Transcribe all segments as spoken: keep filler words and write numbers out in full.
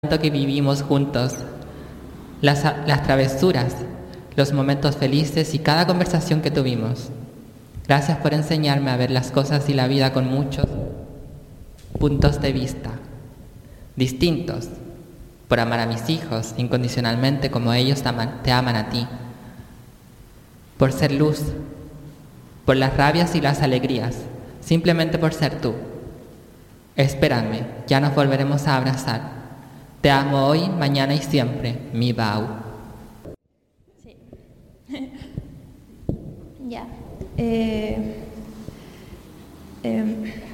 que vivimos juntos, las, las travesuras, los momentos felices y cada conversación que tuvimos. Gracias por enseñarme a ver las cosas y la vida con muchos puntos de vista distintos, por amar a mis hijos incondicionalmente como ellos te aman, te aman a ti, por ser luz, por las rabias y las alegrías, simplemente por ser tú. Espérame, ya nos volveremos a abrazar. Te amo hoy, mañana y siempre, mi Bau. Sí. Ya. Eh, eh,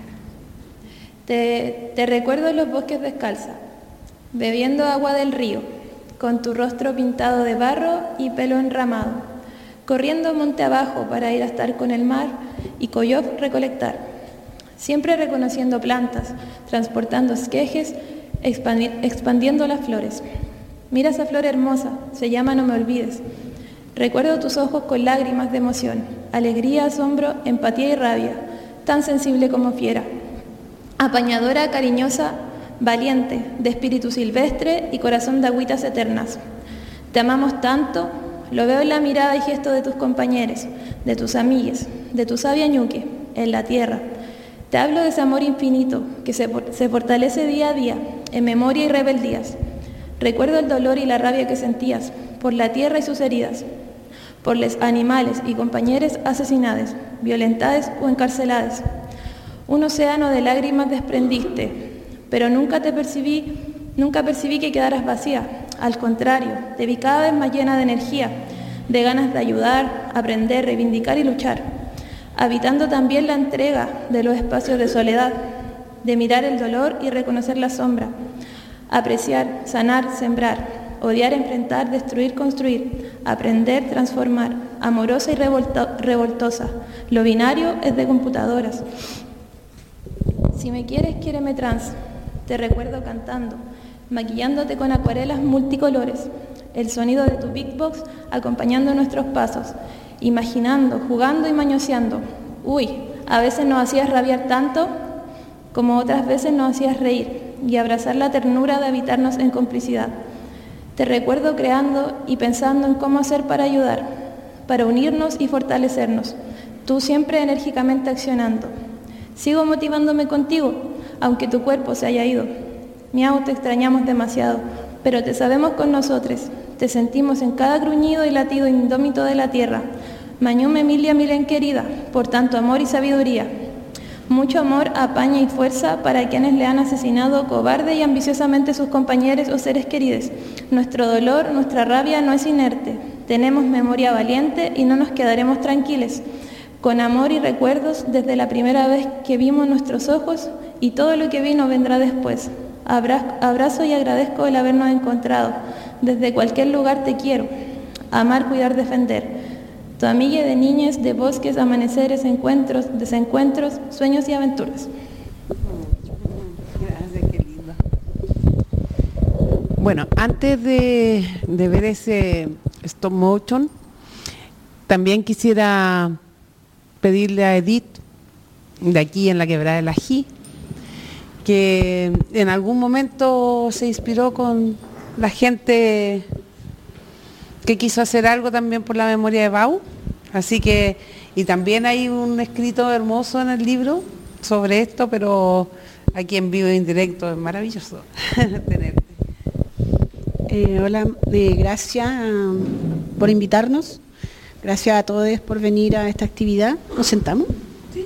te, te recuerdo en los bosques descalza, bebiendo agua del río, con tu rostro pintado de barro y pelo enramado, corriendo monte abajo para ir a estar con el mar y Coyof recolectar, siempre reconociendo plantas, transportando esquejes, expandi- expandiendo las flores. Mira esa flor hermosa, se llama No me olvides. Recuerdo tus ojos con lágrimas de emoción, alegría, asombro, empatía y rabia, tan sensible como fiera. Apañadora, cariñosa, valiente, de espíritu silvestre y corazón de agüitas eternas. Te amamos tanto, lo veo en la mirada y gesto de tus compañeros, de tus amigas, de tu sabia ñuque, en la tierra. Te hablo de ese amor infinito que se, se fortalece día a día, en memoria y rebeldías. Recuerdo el dolor y la rabia que sentías por la tierra y sus heridas, por los animales y compañeros asesinados, violentados o encarcelados. Un océano de lágrimas desprendiste, pero nunca te percibí, nunca percibí que quedaras vacía. Al contrario, te vi cada vez más llena de energía, de ganas de ayudar, aprender, reivindicar y luchar, habitando también la entrega de los espacios de soledad, de mirar el dolor y reconocer la sombra, apreciar, sanar, sembrar, odiar, enfrentar, destruir, construir, aprender, transformar, amorosa y revolto- revoltosa. Lo binario es de computadoras. Si me quieres, quiéreme trans. Te recuerdo cantando, maquillándote con acuarelas multicolores, el sonido de tu Big Box acompañando nuestros pasos, imaginando, jugando y mañoseando. Uy, a veces nos hacías rabiar tanto como otras veces nos hacías reír y abrazar la ternura de habitarnos en complicidad. Te recuerdo creando y pensando en cómo hacer para ayudar, para unirnos y fortalecernos, tú siempre enérgicamente accionando. Sigo motivándome contigo, aunque tu cuerpo se haya ido. Miau, te extrañamos demasiado, pero te sabemos con nosotros. Te sentimos en cada gruñido y latido indómito de la tierra. Mañum Emilia Milen querida, por tanto amor y sabiduría. Mucho amor, apaña y fuerza para quienes le han asesinado cobarde y ambiciosamente sus compañeros o seres queridos. Nuestro dolor, nuestra rabia no es inerte. Tenemos memoria valiente y no nos quedaremos tranquilos. Con amor y recuerdos desde la primera vez que vimos nuestros ojos y todo lo que vino vendrá después. Abra- abrazo y agradezco el habernos encontrado. Desde cualquier lugar te quiero. Amar, cuidar, defender. Tu amiga de niñez, de bosques, amaneceres, encuentros, desencuentros, sueños y aventuras. Gracias, qué lindo. Bueno, antes de, de ver ese stop motion, también quisiera pedirle a Edith, de aquí en la Quebrada del Ají, que en algún momento se inspiró con la gente que quiso hacer algo también por la memoria de Bau, así que, y también hay un escrito hermoso en el libro sobre esto, pero aquí en vivo y en directo es maravilloso tenerte. Eh, hola, eh, gracias um, por invitarnos, gracias a todos por venir a esta actividad. ¿Nos sentamos? Sí.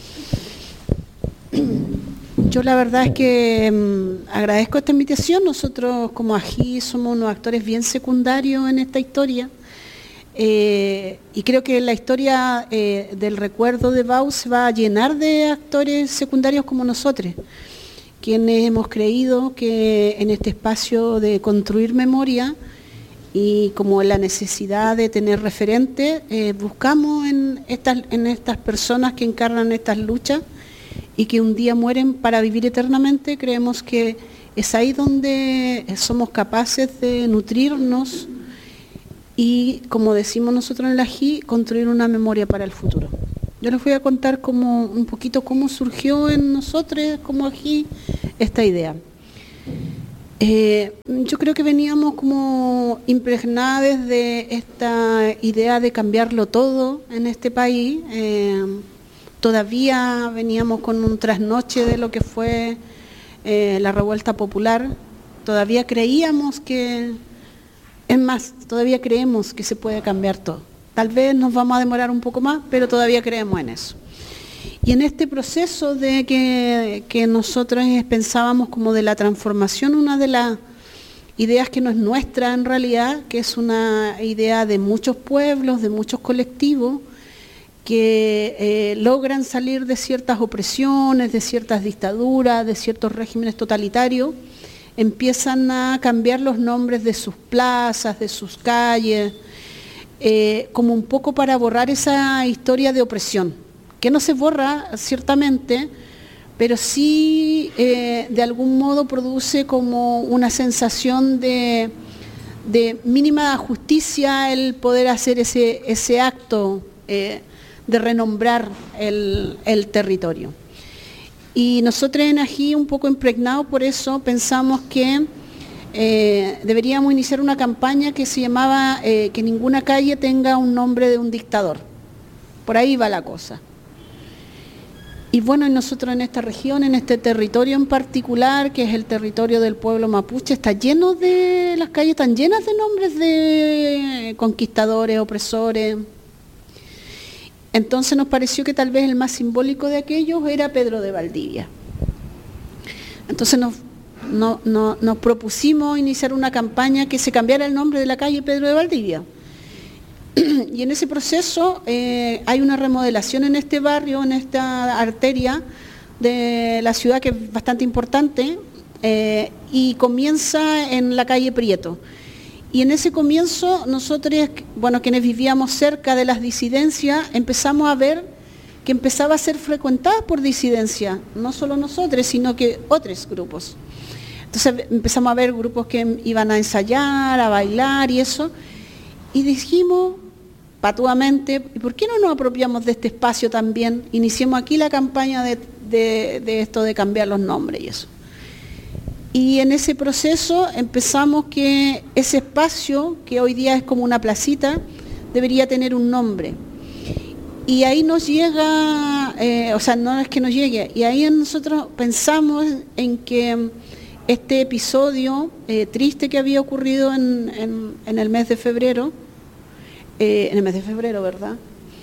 Yo la verdad es que um, agradezco esta invitación. Nosotros como Ají somos unos actores bien secundarios en esta historia eh, y creo que la historia eh, del recuerdo de Bau se va a llenar de actores secundarios como nosotros, quienes hemos creído que en este espacio de construir memoria y como la necesidad de tener referentes, eh, buscamos en estas, en estas personas que encarnan estas luchas y que un día mueren para vivir eternamente. Creemos que es ahí donde somos capaces de nutrirnos y, como decimos nosotros en la Ají, construir una memoria para el futuro. Yo les voy a contar como, un poquito cómo surgió en nosotros como Ají esta idea. Eh, yo creo que veníamos como impregnadas de esta idea de cambiarlo todo en este país. Eh, todavía veníamos con un trasnoche de lo que fue eh, la revuelta popular. Todavía creíamos que, es más, todavía creemos que se puede cambiar todo. Tal vez nos vamos a demorar un poco más, pero todavía creemos en eso. Y en este proceso de que, que nosotros pensábamos como de la transformación, una de las ideas que no es nuestra en realidad, que es una idea de muchos pueblos, de muchos colectivos, que eh, logran salir de ciertas opresiones, de ciertas dictaduras, de ciertos regímenes totalitarios, empiezan a cambiar los nombres de sus plazas, de sus calles, eh, como un poco para borrar esa historia de opresión, que no se borra ciertamente, pero sí eh, de algún modo produce como una sensación de, de mínima justicia el poder hacer ese, ese acto eh, de renombrar el, el territorio. Y nosotros en Ají, un poco impregnados por eso, pensamos que eh, deberíamos iniciar una campaña que se llamaba eh, que ninguna calle tenga un nombre de un dictador. Por ahí va la cosa. Y bueno, nosotros en esta región, en este territorio en particular, que es el territorio del pueblo mapuche, está lleno de, las calles están llenas de nombres de conquistadores, opresores. Entonces nos pareció que tal vez el más simbólico de aquellos era Pedro de Valdivia. Entonces nos, no, no, nos propusimos iniciar una campaña que se cambiara el nombre de la calle Pedro de Valdivia. Y en ese proceso eh, hay una remodelación en este barrio, en esta arteria de la ciudad que es bastante importante, eh, y comienza en la calle Prieto. Y en ese comienzo nosotros, bueno, quienes vivíamos cerca de las disidencias, empezamos a ver que empezaba a ser frecuentada por disidencia, no solo nosotros, sino que otros grupos. Entonces empezamos a ver grupos que iban a ensayar, a bailar y eso, y dijimos patuamente, ¿y por qué no nos apropiamos de este espacio también? Iniciamos aquí la campaña de, de, de esto de cambiar los nombres y eso. Y en ese proceso empezamos que ese espacio, que hoy día es como una placita, debería tener un nombre. Y ahí nos llega, eh, o sea, no es que nos llegue, y ahí nosotros pensamos en que este episodio eh, triste que había ocurrido en, en, en el mes de febrero, eh, en el mes de febrero, ¿verdad?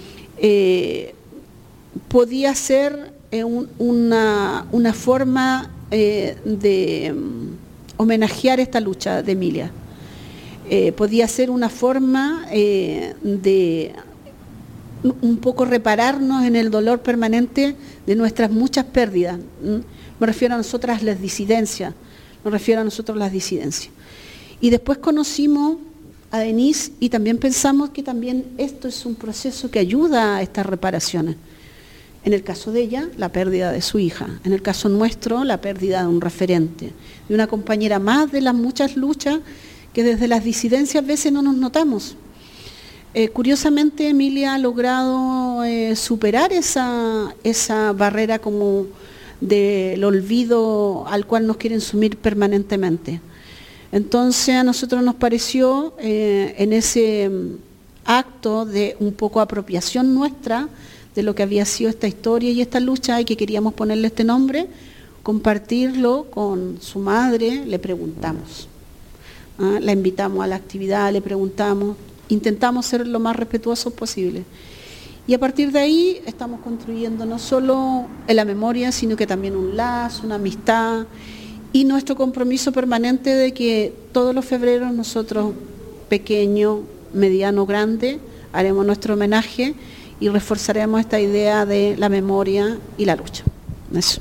Eh, podía ser eh, un, una, una forma eh, de um, homenajear esta lucha de Emilia. Eh, podía ser una forma eh, de un poco repararnos en el dolor permanente de nuestras muchas pérdidas. Me refiero a nosotras las disidencias, me refiero a nosotros las disidencias. Y después conocimos a Denise y también pensamos que también esto es un proceso que ayuda a estas reparaciones. En el caso de ella, la pérdida de su hija. En el caso nuestro, la pérdida de un referente, de una compañera más de las muchas luchas que desde las disidencias a veces no nos notamos. Eh, curiosamente, Emilia ha logrado eh, superar esa, esa barrera como del olvido al cual nos quieren sumir permanentemente. Entonces a nosotros nos pareció eh, en ese acto de un poco apropiación nuestra de lo que había sido esta historia y esta lucha y que queríamos ponerle este nombre, compartirlo con su madre. Le preguntamos, ¿ah? La invitamos a la actividad, le preguntamos, intentamos ser lo más respetuosos posible. Y a partir de ahí estamos construyendo no solo en la memoria, sino que también un lazo, una amistad y nuestro compromiso permanente de que todos los febreros nosotros, pequeño, mediano, grande, haremos nuestro homenaje y reforzaremos esta idea de la memoria y la lucha. Eso.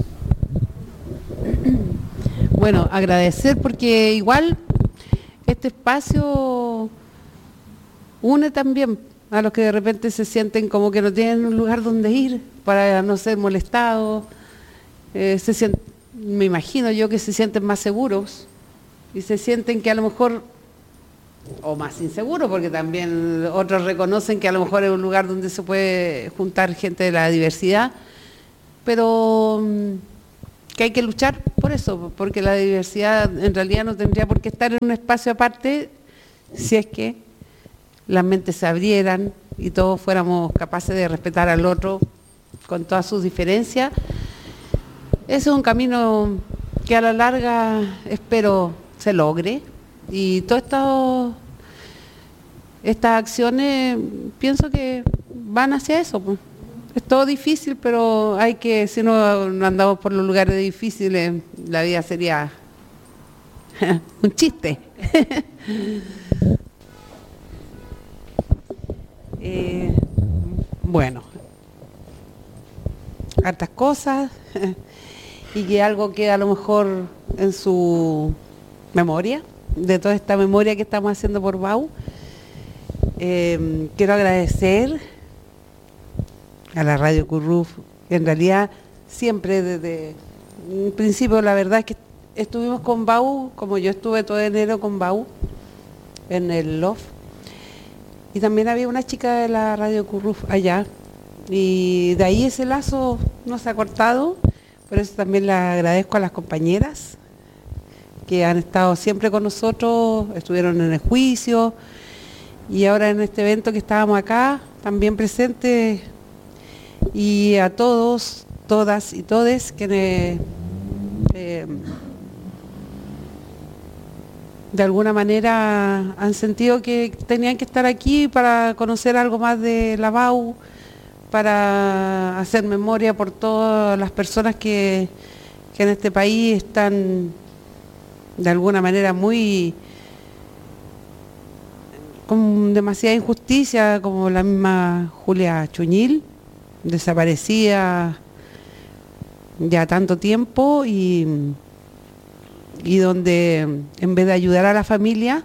Bueno, agradecer porque igual este espacio une también a los que de repente se sienten como que no tienen un lugar donde ir para no ser molestados, eh, se sienten, me imagino yo que se sienten más seguros y se sienten que a lo mejor, o más inseguros, porque también otros reconocen que a lo mejor es un lugar donde se puede juntar gente de la diversidad, pero que hay que luchar por eso, porque la diversidad en realidad no tendría por qué estar en un espacio aparte si es que las mentes se abrieran y todos fuéramos capaces de respetar al otro con todas sus diferencias. Ese es un camino que a la larga espero se logre, y todas estas estas acciones pienso que van hacia eso, pues. Es todo difícil, pero hay que, si no, no andamos por los lugares difíciles, la vida sería un chiste. eh, bueno, hartas cosas, y que algo queda a lo mejor en su memoria, de toda esta memoria que estamos haciendo por B A U. Eh, quiero agradecer a la Radio C U R U F, que en realidad siempre desde un principio, la verdad es que estuvimos con B A U, como yo estuve todo enero con B A U, en el L O F, y también había una chica de la Radio C U R U F allá, y de ahí ese lazo no se ha cortado. Por eso también le agradezco a las compañeras que han estado siempre con nosotros, estuvieron en el juicio, y ahora en este evento que estábamos acá, también presentes, y a todos, todas y todes quienes eh, de alguna manera han sentido que tenían que estar aquí para conocer algo más de la B A U, para hacer memoria por todas las personas que, que en este país están de alguna manera muy con demasiada injusticia, como la misma Julia Chuñil, desaparecida ya tanto tiempo, y, y donde en vez de ayudar a la familia,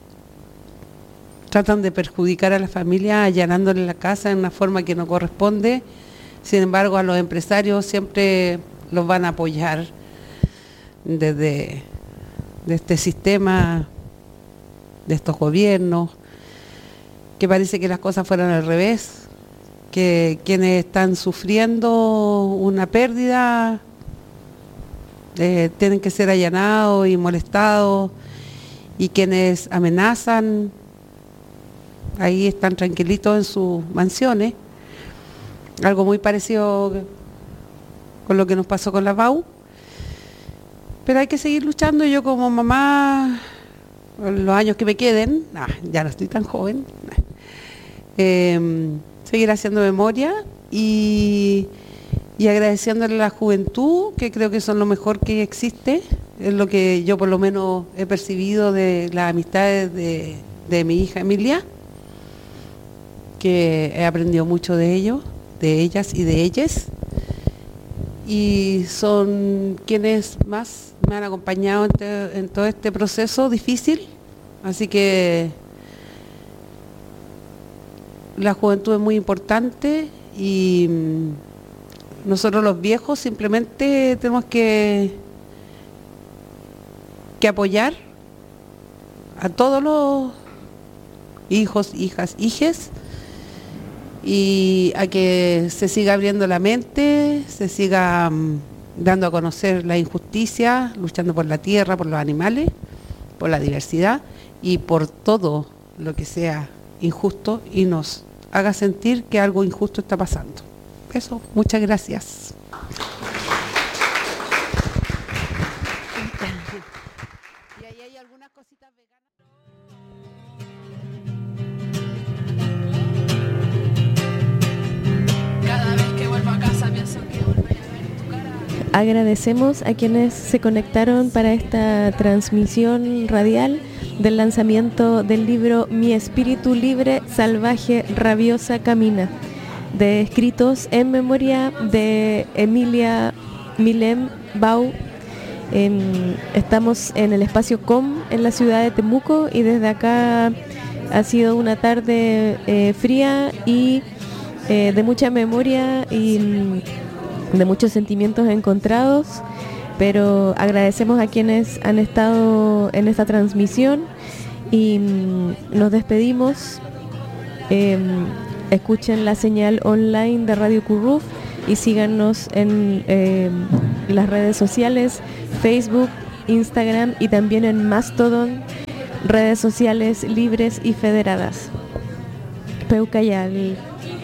tratan de perjudicar a la familia allanándole la casa de una forma que no corresponde. Sin embargo, a los empresarios siempre los van a apoyar desde de este sistema, de estos gobiernos, que parece que las cosas fueran al revés, que quienes están sufriendo una pérdida eh, tienen que ser allanados y molestados, y quienes amenazan ahí están tranquilitos en sus mansiones. Algo muy parecido con lo que nos pasó con la B A U. Pero hay que seguir luchando. Yo como mamá, los años que me queden, ah, ya no estoy tan joven, eh, seguir haciendo memoria y, y agradeciéndole a la juventud, que creo que son lo mejor que existe. Es lo que yo por lo menos he percibido de las amistades de, de mi hija Emilia, que he aprendido mucho de ellos, de ellas y de ellas, y son quienes más me han acompañado en, te, en todo este proceso difícil. Así que la juventud es muy importante, y nosotros los viejos simplemente tenemos que, que apoyar a todos los hijos, hijas, hijes, y a que se siga abriendo la mente, se siga um, dando a conocer la injusticia, luchando por la tierra, por los animales, por la diversidad y por todo lo que sea injusto y nos haga sentir que algo injusto está pasando. Eso, muchas gracias. Y ahí hay algunas cositas veganas. Agradecemos a quienes se conectaron para esta transmisión radial del lanzamiento del libro Mi espíritu libre, salvaje, rabiosa, camina, de escritos en memoria de Emilia Milem B A U. En, estamos en el espacio C O M en la ciudad de Temuco, y desde acá ha sido una tarde eh, fría y eh, de mucha memoria y de muchos sentimientos encontrados, pero agradecemos a quienes han estado en esta transmisión y mm, nos despedimos. Eh, escuchen la señal online de Radio C U R U F y síganos en eh, las redes sociales, Facebook, Instagram y también en Mastodon, redes sociales libres y federadas. Peucayal.